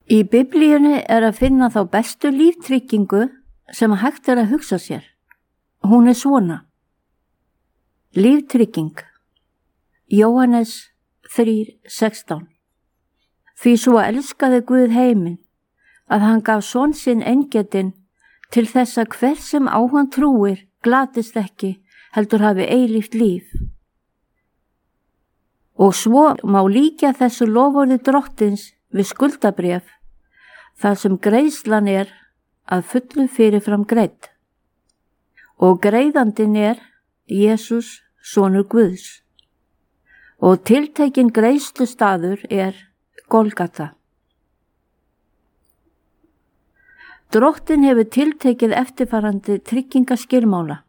Í Biblíunni að finna þá bestu líftryggingu sem hægt að hugsa sér. Hún svona. Líftrygging. Jóhannes 3:16. Því svo elskaði Guð heiminn, að hann gaf son sinn eingetinn til þess að hver sem á hann trúir glatist ekki, heldur hafi eilíft líf. Og svo má líkja þessu loforði Drottins við skuldabréf, þar sem greiðslan að fullu fyrirfram greidd. Og greiðandinn Jesús, sonur Guðs. Og tiltekinn greiðslustaður Golgata. Drottinn hefur tiltekið eftirfarandi tryggingaskilmála.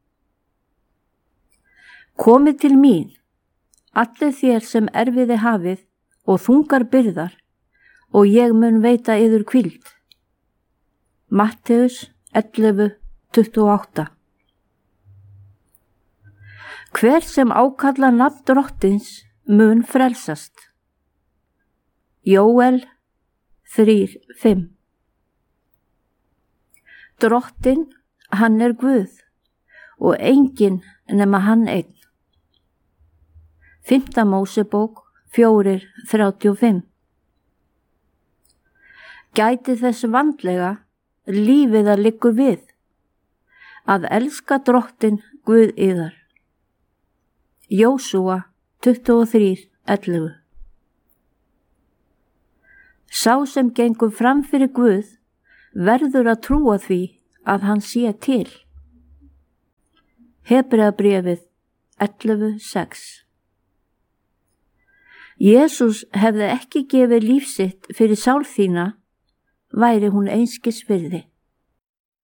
Komið til mín, allir þér sem erfiði hafið og þungar byrðar, og ég mun veita yður hvíld. Matteus 11:28. Hver sem ákalla nafn Drottins mun frelsast. Jóel 3:5. Drottinn, hann Guð, og enginn nema hann einn. 5. Mósebók 4:35. Gæti þess vandlega lífið liggur við, að elska Drottinn Guð yðar. Jósúa 23:11. Sá sem gengur fram fyrir Guð verður að trúa því að hann sé til. Hebreabréfið 11:6. Jesús hefði ekki gefið líf sitt fyrir sál þína, væri hún einskis virði.